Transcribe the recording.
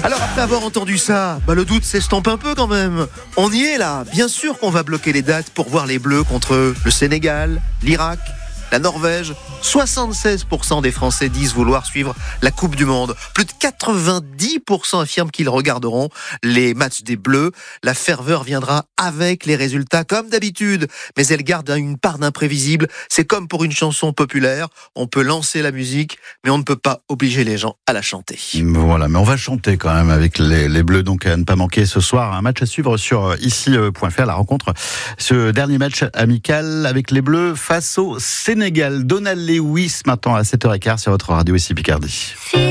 Alors après avoir entendu ça, le doute s'estompe un peu quand même. On y est là, bien sûr qu'on va bloquer les dates pour voir les Bleus contre le Sénégal, l'Irak, la Norvège. 76% des Français disent vouloir suivre la Coupe du Monde. Plus de 90% affirment qu'ils regarderont les matchs des Bleus. La ferveur viendra avec les résultats comme d'habitude, mais elle garde une part d'imprévisible. C'est comme pour une chanson populaire, on peut lancer la musique, mais on ne peut pas obliger les gens à la chanter. Voilà, mais on va chanter quand même avec les Bleus, donc à ne pas manquer ce soir. Un match à suivre sur ici.fr, la rencontre, ce dernier match amical avec les Bleus face au Sénégal. Donald Lewis maintenant à 7h15 sur votre radio ici Picardie.